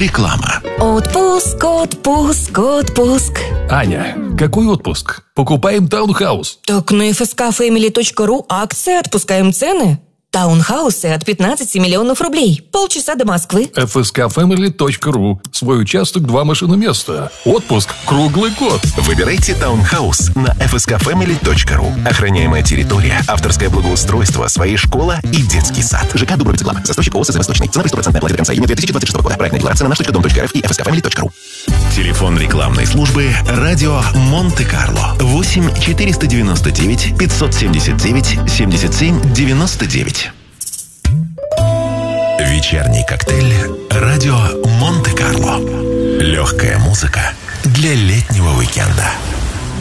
Реклама. Отпуск, отпуск, отпуск. Аня, какой отпуск? Покупаем таунхаус. Так на fskfamily.ru акция «Отпускаем цены». Таунхаусы от 15 миллионов рублей. Полчаса до Москвы. fskfamily.ru. Свой участок, 2 машиноместа. Отпуск круглый год. Выбирайте таунхаус на fskfamily.ru. Охраняемая территория, авторское благоустройство, своя школа и детский сад. ЖК Дубровец реклама. Застройщик ООО «СЗ Восточный». Цена при 100% оплате до конца июня 2026 года. Проектная декларация на nаш.dom.rf и fskfamily.ru. Телефон рекламной службы «Радио Монте-Карло». 8 499 579 77 99. Вечерний коктейль «Радио Монте-Карло». Легкая музыка для летнего уикенда.